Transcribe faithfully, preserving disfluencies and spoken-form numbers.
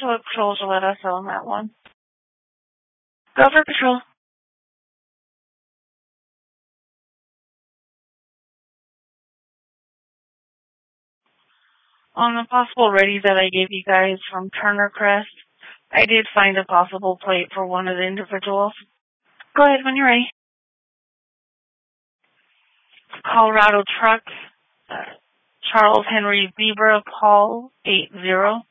to what patrols will let us know on that one. Go for patrol. On the possible ready that I gave you guys from Turner Crest, I did find a possible plate for one of the individuals. Go ahead when you're ready. Colorado truck, uh, Charles Henry Zebra, call eight zero.